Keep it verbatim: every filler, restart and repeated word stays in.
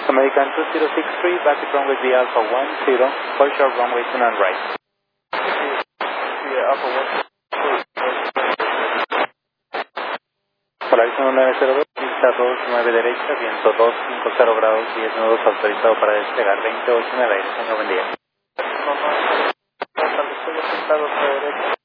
American two zero six three, back at runway B Alpha one zero, for short runway two and right. Sí, Alpha one. Polaris nueve cero dos, pista dos nueve derecha, viento dos cinco cero grados, diez nudos, autorizado para despegar, veinte ocho en el aire, señor, buen día. No, no, no, estoy apuntado para derecha.